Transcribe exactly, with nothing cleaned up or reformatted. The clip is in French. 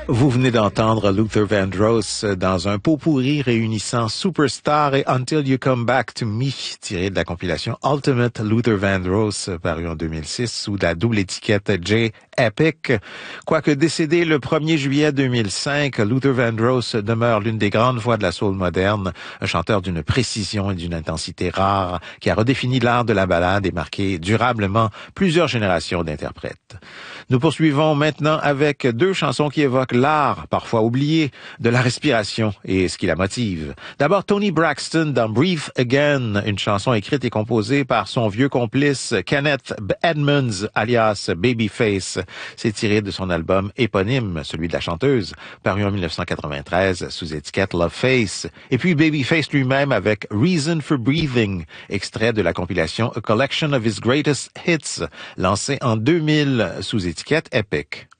Vous venez d'entendre Luther Vandross dans un pot pourri réunissant Superstar et Until You Come Back to Me, tiré de la compilation Ultimate Luther Vandross, paru en deux mille six sous la double étiquette J Epic. Quoique décédé le premier juillet deux mille cinq, Luther Vandross demeure l'une des grandes voix de la soul moderne, un chanteur d'une précision et d'une intensité rares qui a redéfini l'art de la ballade et marqué durablement plusieurs générations d'interprètes. Nous poursuivons maintenant avec deux chansons qui évoquent l'art, parfois oublié, de la respiration et ce qui la motive. D'abord, Toni Braxton dans Breathe Again, une chanson écrite et composée par son vieux complice Kenneth Edmonds, alias Babyface. C'est tiré de son album éponyme, celui de la chanteuse, paru en dix-neuf cent quatre-vingt-treize sous étiquette Love Face. Et puis Babyface lui-même avec Reason for Breathing, extrait de la compilation A Collection of His Greatest Hits, lancé en deux mille sous étiquette Epic.